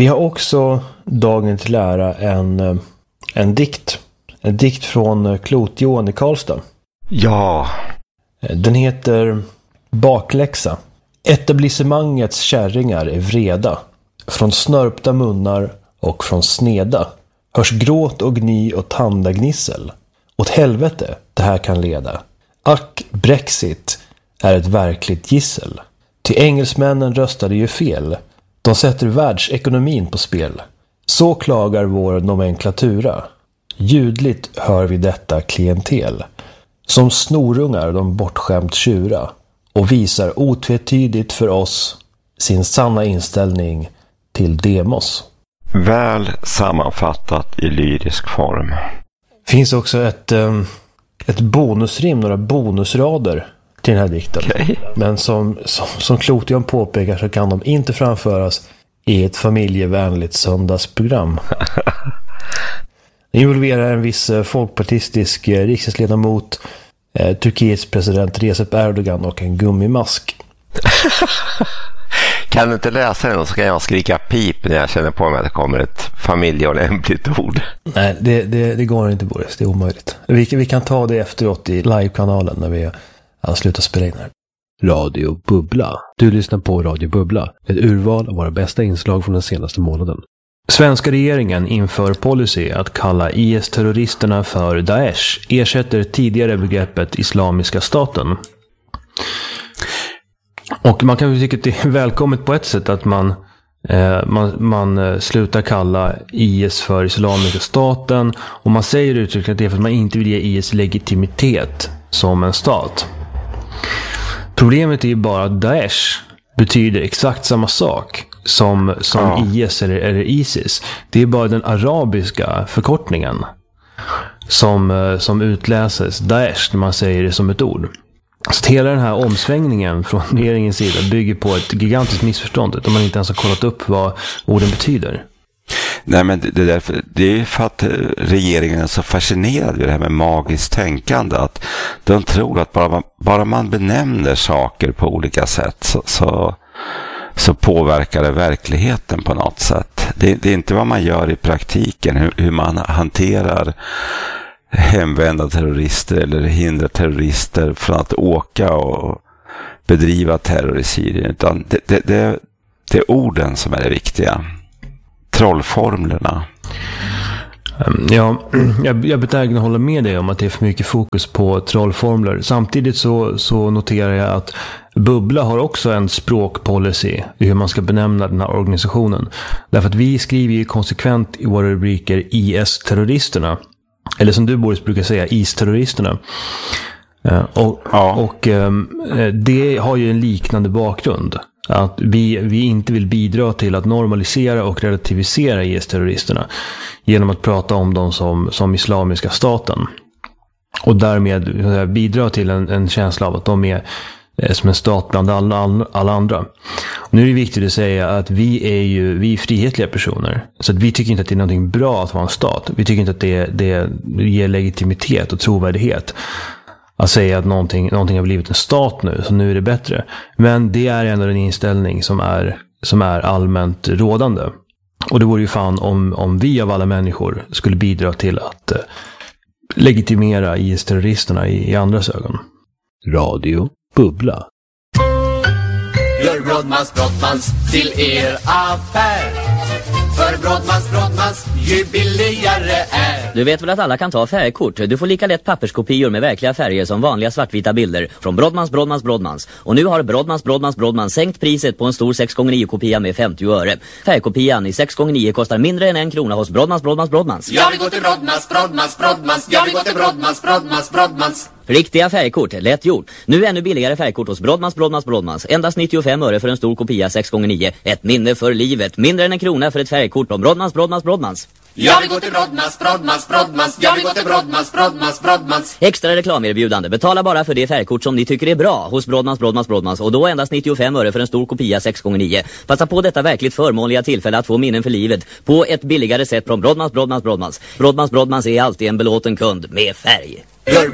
Vi har också dagen till ära en dikt. En dikt från Klot-Johan i Karlstad. Ja. Den heter Bakläxa. Etablissemangets kärringar är vreda. Från snörpta munnar och från sneda. Hörs gråt och gny och tandagnissel. Åt helvete det här kan leda. Ack, Brexit är ett verkligt gissel. Till engelsmännen röstade ju fel. De sätter världsekonomin på spel. Så klagar vår nomenklatura. Ljudligt hör vi detta klientel. Som snorungar de bortskämt tjura. Och visar otvetydigt för oss sin sanna inställning till demos. Väl sammanfattat i lyrisk form. Finns också ett bonusrim, några bonusrader till den här dikten. Okay. Men som Klot-Johan påpekar så kan de inte framföras i ett familjevänligt söndagsprogram. Det involverar en viss folkpartistisk riksdagsledamot, Turkiets president Recep Erdogan och en gummimask. Kan du inte läsa den så kan jag skrika pip när jag känner på mig att det kommer ett familjeolämpligt ord. Nej, det går inte, Boris. Det är omöjligt. Vi kan ta det efteråt i livekanalen när vi har slutat spela in här. Radio Bubbla. Du lyssnar på Radio Bubbla. Ett urval av våra bästa inslag från den senaste månaden. Svenska regeringen inför policy att kalla IS-terroristerna för Daesh, ersätter tidigare begreppet Islamiska staten. Och man kan ju tycka att det är välkommet på ett sätt att man slutar kalla IS för Islamiska staten, och man säger uttryckligen att det är för att man inte vill ge IS legitimitet som en stat. Problemet är ju bara att Daesh betyder exakt samma sak som IS eller ISIS. Det är bara den arabiska förkortningen som utläses Daesh när man säger det som ett ord. Så hela den här omsvängningen från regeringens sida bygger på ett gigantiskt missförstånd om man inte ens har kollat upp vad orden betyder. Nej, men det är för att regeringen är så fascinerad vid det här med magiskt tänkande, att de tror att bara man benämner saker på olika sätt så påverkar det verkligheten på något sätt. Det är inte vad man gör i praktiken, hur man hanterar hemvända terrorister eller hindra terrorister från att åka och bedriva terror i Syrien, utan det är orden som är det viktiga. Trollformlerna. Ja, jag betägnar hålla med dig om att det är för mycket fokus på trollformler. Samtidigt så noterar jag att Bubbla har också en språkpolicy i hur man ska benämna den här organisationen. Därför att vi skriver ju konsekvent i våra rubriker IS-terroristerna. Eller som du, Boris, brukar säga, IS-terroristerna. Och det har ju en liknande bakgrund. Att vi inte vill bidra till att normalisera och relativisera IS-terroristerna genom att prata om dem som Islamiska staten. Och därmed bidra till en känsla av att de är som en stat bland alla andra. Och nu är det viktigt att säga att vi är frihetliga personer. Så att vi tycker inte att det är någonting bra att vara en stat. Vi tycker inte att det ger legitimitet och trovärdighet att säga att någonting har blivit en stat nu, så nu är det bättre. Men det är ändå en inställning som är allmänt rådande. Och det vore ju fan om vi av alla människor skulle bidra till att legitimera IS-terroristerna i andras ögon. Radio Bubbla. Gör Brodmans till er affär. För Brodmans ju billigare är. Du vet väl att alla kan ta färgkort? Du får lika lätt papperskopior med verkliga färger som vanliga svartvita bilder från Brodmans. Och nu har Brodmans sänkt priset på en stor 6x9-kopia med 50 öre. Färgkopian i 6x9 kostar mindre än 1 krona hos Brodmans. Jag vill gå till Brodmans. Jag vill gå till Brodmans. Riktiga färgkort, lätt gjort. Nu ännu billigare färgkort hos Brodmans. Endast 95 öre för en stor kopia 6x9. Ett minne för livet. Mindre än 1 krona för ett färgkort om Brodmans. Jag vill gå till Brodmans. Jag vill gå till Brodmans. Extra reklamerbjudande. Betala bara för det färgkort som ni tycker är bra hos Brodmans. Och då endast 95 öre för en stor kopia 6x9. Passa på detta verkligt förmånliga tillfälle att få minnen för livet på ett billigare sätt från Brodmans. Brodmans är alltid en belåten kund med färg.